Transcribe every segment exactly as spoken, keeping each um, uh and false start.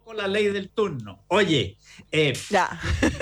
con la ley del turno. Oye, eh, Ya.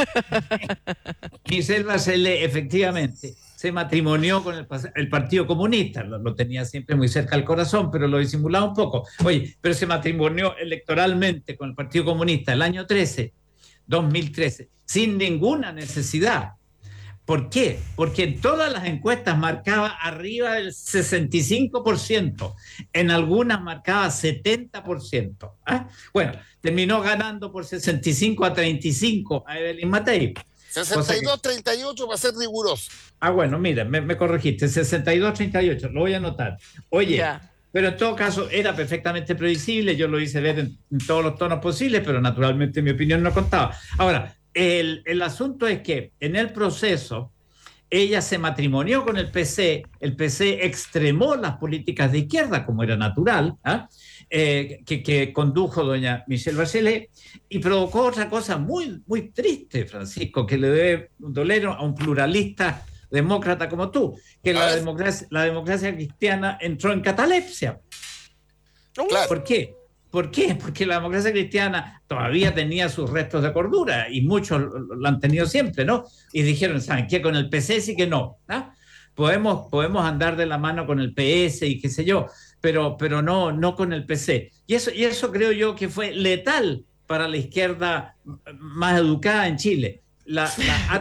Michelle Bachelet efectivamente se matrimonió con el, el Partido Comunista, lo, lo tenía siempre muy cerca al corazón, pero lo disimulaba un poco. Oye, pero se matrimonió electoralmente con el Partido Comunista el año trece, dos mil trece, sin ninguna necesidad. ¿Por qué? Porque en todas las encuestas marcaba arriba del sesenta y cinco por ciento, en algunas marcaba setenta por ciento. ¿Ah? Bueno, terminó ganando por sesenta y cinco a treinta y cinco a Evelyn Matei. sesenta y dos a treinta y ocho para ser riguroso. Ah, bueno, mira, me, me corregiste, sesenta y dos a treinta y ocho, lo voy a anotar. Oye, yeah. Pero en todo caso era perfectamente previsible, yo lo hice ver en, en todos los tonos posibles, pero naturalmente mi opinión no contaba. Ahora, el, el asunto es que en el proceso ella se matrimonió con el P C, el P C extremó las políticas de izquierda, como era natural, ¿eh? Eh, que, que condujo doña Michelle Bachelet, y provocó otra cosa muy, muy triste, Francisco, que le debe doler a un pluralista demócrata como tú, que la democracia, la democracia cristiana entró en catalepsia. Claro. ¿Por qué? ¿Por qué? Porque la democracia cristiana todavía tenía sus restos de cordura, y muchos lo han tenido siempre, ¿no? Y dijeron, ¿saben qué? Con el P C sí que no, ¿no? Podemos, podemos andar de la mano con el P S y qué sé yo, pero, pero no, no con el P C. Y eso, y eso creo yo que fue letal para la izquierda más educada en Chile. La, la,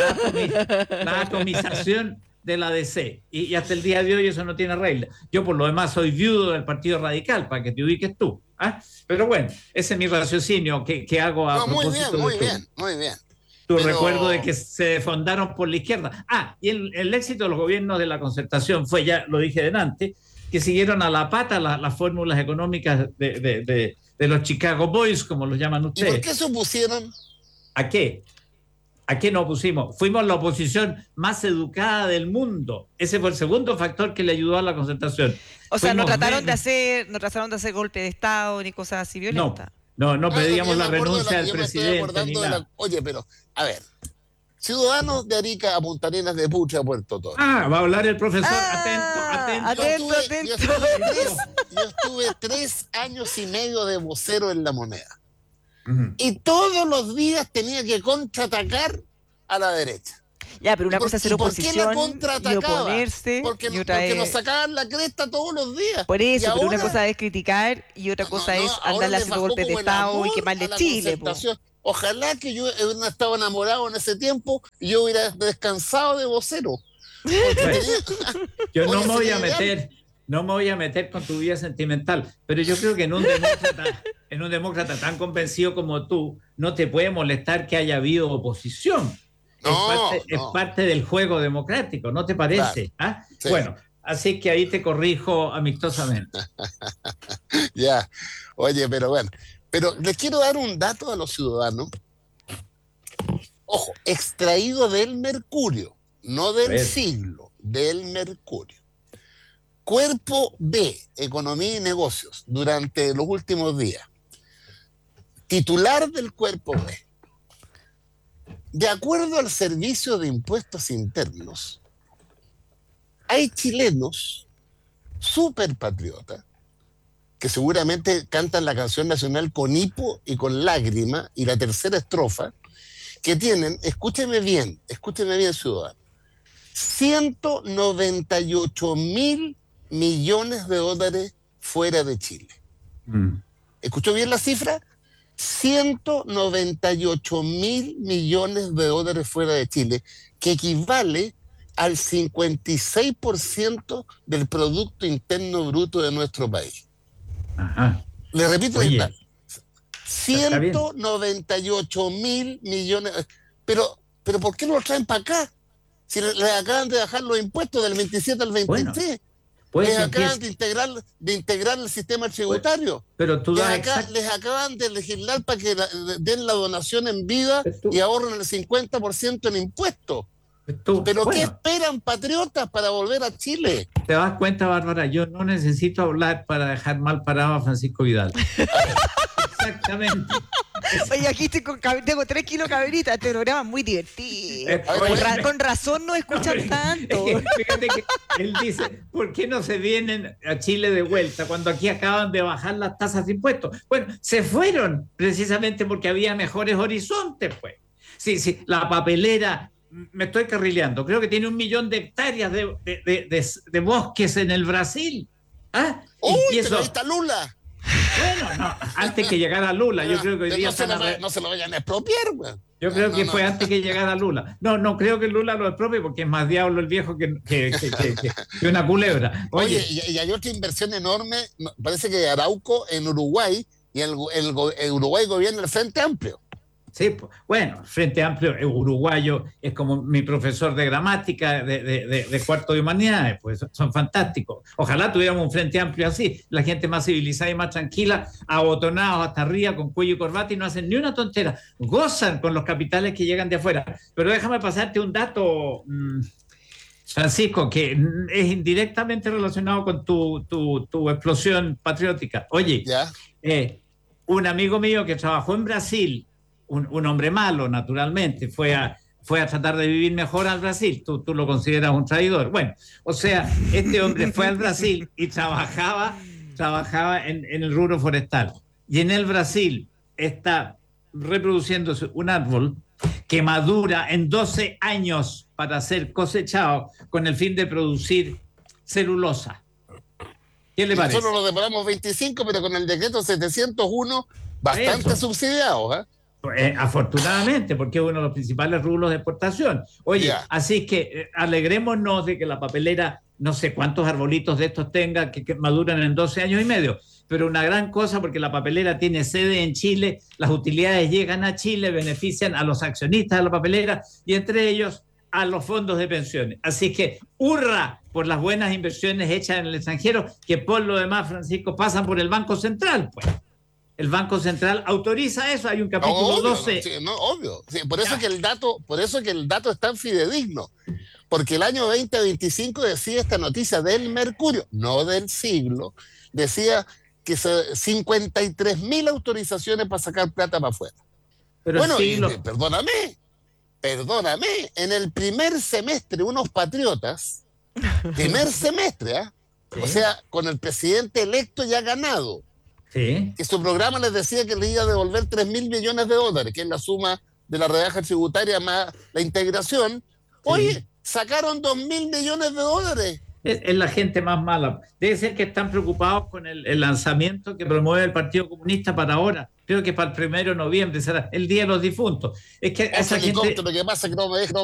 la, la atomización de la D C, y, y hasta el día de hoy eso no tiene regla. Yo por lo demás soy viudo del Partido Radical, para que te ubiques tú, ¿eh? Pero bueno, ese es mi raciocinio que, que hago a no, muy propósito bien, muy de tu, bien, muy bien. tu Pero... recuerdo de que se fundaron por la izquierda. Ah, y el, el éxito de los gobiernos de la Concertación fue, ya lo dije delante, que siguieron a la pata las, las fórmulas económicas de, de, de, de los Chicago Boys, como los llaman ustedes. ¿Y por qué se opusieron? ¿A qué? ¿A qué nos opusimos? Fuimos la oposición más educada del mundo. Ese fue el segundo factor que le ayudó a la Concertación. O sea, Fuimos no trataron men... de hacer, no trataron de hacer golpe de Estado ni cosas así violentas. No, no, no ah, pedíamos la renuncia la, del presidente. Ni de nada. La, oye, pero, a ver, ciudadanos de Arica a Punta Arenas, de Pucha a Puerto Toro. Ah, va a hablar el profesor. Ah, atento, atento. Atento, yo estuve, atento. Yo estuve, tres, yo estuve tres años y medio de vocero en La Moneda. Uh-huh. Y todos los días tenía que contraatacar a la derecha. Ya, pero una por, cosa es ser oposición y oponerse. Porque, y otra porque es... nos sacaban la cresta todos los días. Por eso, pero ahora... una cosa es criticar y otra cosa no, no, es andarle haciendo golpes de Estado y quemarle Chile. Ojalá que yo hubiera estado enamorado en ese tiempo y yo hubiera descansado de vocero. Tenía... Yo no me voy a meter... No me voy a meter con tu vida sentimental, pero yo creo que en un demócrata, en un demócrata tan convencido como tú, no te puede molestar que haya habido oposición. No, es, parte, no. es parte del juego democrático, ¿no te parece? Claro. ¿Ah? Sí. Bueno, así que ahí te corrijo amistosamente. Ya, oye, pero bueno, pero les quiero dar un dato a los ciudadanos. Ojo, extraído del Mercurio, no del pues. siglo, del Mercurio. Cuerpo B, Economía y Negocios, durante los últimos días. Titular del Cuerpo B. De acuerdo al Servicio de Impuestos Internos, hay chilenos superpatriotas que seguramente cantan la canción nacional con hipo y con lágrima, y la tercera estrofa, que tienen, escúcheme bien, escúcheme bien, ciudadano, ciento noventa y ocho mil millones de dólares fuera de Chile. Mm. ¿Escuchó bien la cifra? ciento noventa y ocho mil millones de dólares fuera de Chile, que equivale al cincuenta y seis por ciento del Producto Interno Bruto de nuestro país. Ajá. Le repito, ciento noventa y ocho mil millones. Pero, pero ¿por qué no lo traen para acá? Si le, le acaban de bajar los impuestos del veintisiete al veintitrés. Bueno. Pues les acaban de integrar, de integrar el sistema tributario. Pues, pero tú les, das acá, exact... les acaban de legislar para que la, den la donación en vida y ahorren el cincuenta por ciento en impuestos. Tú, pero bueno, ¿qué esperan, patriotas, para volver a Chile? ¿Te das cuenta, Bárbara? Yo no necesito hablar para dejar mal parado a Francisco Vidal. Exactamente. Oye, aquí estoy con, tengo tres kilos de cabrita. Este programa es muy divertido. Eh, con, ra con razón no escuchan no, tanto. Es que, fíjate que él dice, ¿por qué no se vienen a Chile de vuelta cuando aquí acaban de bajar las tasas de impuestos? Bueno, se fueron precisamente porque había mejores horizontes, pues. Sí, sí, la papelera, me estoy carrileando, creo que tiene un millón de hectáreas de, de, de, de, de bosques en el Brasil. ¿Ah? ¡Uy, y eso, pero ahí está Lula! Bueno, no, antes que llegara Lula, yo creo que hoy día... No se, lo, no se lo vayan a expropiar, güey. Yo creo no, que no, fue no. antes que llegara Lula. No, no creo que Lula lo expropie porque es más diablo el viejo que, que, que, que, que, que una culebra. Oye, Oye y, y hay otra inversión enorme, parece que Arauco en Uruguay, y el, el, el Uruguay gobierna el Frente Amplio. Sí, pues, bueno, Frente Amplio uruguayo es como mi profesor de gramática de, de, de, de cuarto de humanidades, pues son, son fantásticos. Ojalá tuviéramos un Frente Amplio así, la gente más civilizada y más tranquila, abotonados hasta arriba con cuello y corbata y no hacen ni una tontera, gozan con los capitales que llegan de afuera. Pero déjame pasarte un dato, mmm, Francisco, que es indirectamente relacionado con tu, tu, tu explosión patriótica. Oye, ¿Ya? Eh, un amigo mío que trabajó en Brasil, Un, un hombre malo, naturalmente, fue a, fue a tratar de vivir mejor al Brasil. Tú, tú lo consideras un traidor. Bueno, o sea, este hombre fue al Brasil y trabajaba, trabajaba en, en el rubro forestal. Y en el Brasil está reproduciéndose un árbol que madura en doce años para ser cosechado con el fin de producir celulosa. ¿Qué le parece? Nosotros lo demoramos veinticinco, pero con el decreto setecientos uno, bastante Eso. subsidiado, ¿eh? Eh, afortunadamente, porque es uno de los principales rubros de exportación. Oye, yeah. así que eh, alegrémonos de que la papelera, no sé cuántos arbolitos de estos tenga que, que maduran en doce años y medio, pero una gran cosa porque la papelera tiene sede en Chile, las utilidades llegan a Chile, benefician a los accionistas de la papelera y entre ellos a los fondos de pensiones. Así que hurra por las buenas inversiones hechas en el extranjero, que por lo demás, Francisco, pasan por el Banco Central, pues. El Banco Central autoriza eso, hay un capítulo no, obvio, doce. No, sí, no, obvio. Sí, por eso que el dato, por eso que el dato es tan fidedigno. Porque el año veinte veinticinco decía esta noticia del Mercurio, no del Siglo, decía que se, cincuenta y tres mil autorizaciones para sacar plata para afuera. Pero bueno, siglo... y, perdóname, perdóname, en el primer semestre unos patriotas, primer semestre, ¿eh? ¿Sí? O sea, con el presidente electo ya ganado, sí. que su programa les decía que le iba a devolver tres mil millones de dólares, que es la suma de la rebaja tributaria más la integración. Oye, sí. sacaron dos mil millones de dólares. Es, es la gente más mala. Debe ser que están preocupados con el, el lanzamiento que promueve el Partido Comunista para ahora. Creo que para el primero de noviembre será el Día de los Difuntos. Es que esa gente... Lo que pasa es que no me deja